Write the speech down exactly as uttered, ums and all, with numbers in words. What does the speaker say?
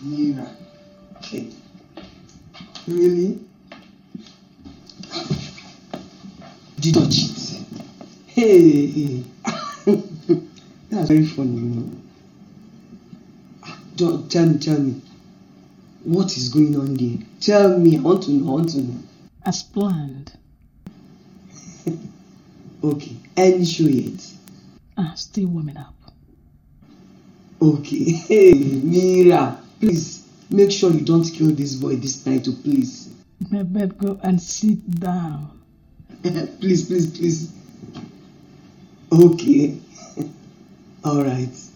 Mira. Hey. Really? Did you cheat? Hey. That's very funny, you know. Don't tell me, tell me. What is going on there? Tell me. I want to know. I want to know. As planned. Okay. Any show yet? Ah, still warming up. Okay. Hey, Mira. Please make sure you don't kill this boy this night, oh, please. Baby, go and sit down. Please, please, please. Okay. All right.